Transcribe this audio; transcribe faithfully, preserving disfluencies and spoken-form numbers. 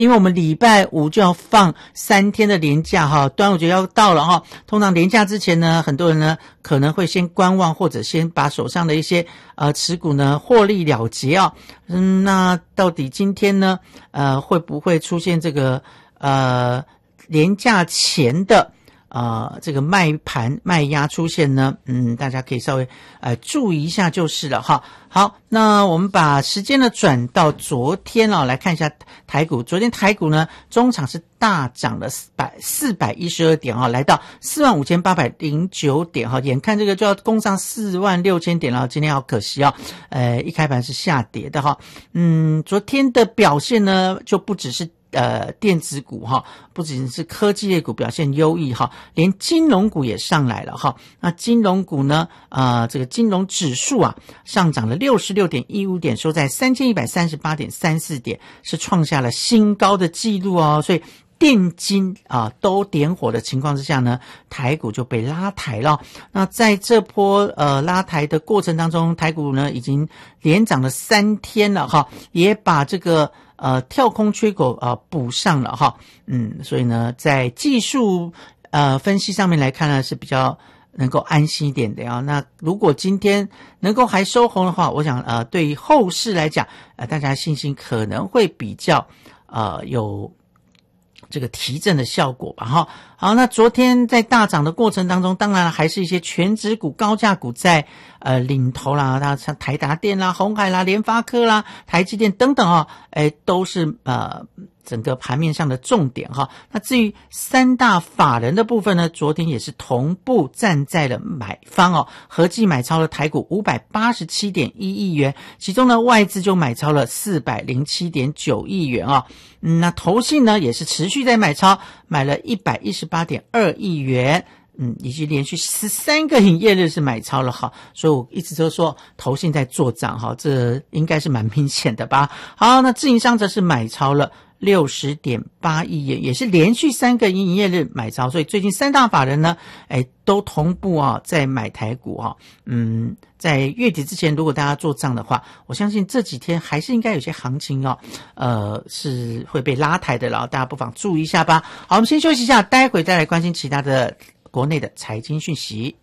因为我们礼拜五就要放三天的连假哈，端午节要到了哈。通常连假之前呢，很多人呢可能会先观望，或者先把手上的一些呃持股呢获利了结啊。嗯，那到底今天呢呃会不会出现这个呃连假前的呃这个卖盘卖压出现呢？嗯，大家可以稍微呃注意一下就是了哈。好，那我们把时间呢转到昨天啊，来看一下台股。昨天台股呢中场是大涨了四百一十二点啊，来到四万五千八百零九点哈，眼看这个就要攻上四万六千点了，今天好可惜啊，呃一开盘是下跌的哈。嗯，昨天的表现呢就不只是呃，电子股哈，不仅是科技类股表现优异哈，连金融股也上来了哈。那金融股呢，呃，这个金融指数啊，上涨了 六十六点一五点，收在 三千一百三十八点三四点，是创下了新高的记录哦。所以电金啊都点火的情况之下呢，台股就被拉抬了。那在这波呃拉抬的过程当中，台股呢已经连涨了三天了哈，也把这个呃跳空缺口啊、呃、补上了哈。嗯，所以呢在技术呃分析上面来看呢是比较能够安心一点的啊。那如果今天能够还收红的话，我想呃对于后市来讲呃大家信心可能会比较呃有这个提振的效果吧哈。好，那昨天在大涨的过程当中，当然还是一些全指股高价股在呃领头啦，它像台达电啦、鸿海啦、联发科啦、台积电等等啊，哎都是呃整个盘面上的重点哈。那至于三大法人的部分呢，昨天也是同步站在了买方哦，合计买超了台股 五百八十七点一亿元，其中呢外资就买超了 四百零七点九亿元啊、哦。嗯，那投信呢也是持续在买超，买了 一百一十八点二亿元。嗯，已经连续十三个营业日是买超了哈，所以我一直都说投信在做账哈，这应该是蛮明显的吧。好，那自营商则是买超了 六十点八亿元，也是连续三个营业日买超，所以最近三大法人呢，哎，都同步啊在买台股啊。嗯，在月底之前，如果大家做账的话，我相信这几天还是应该有些行情哦，呃，是会被拉抬的了，大家不妨注意一下吧。好，我们先休息一下，待会再来关心其他的国内的财经讯息。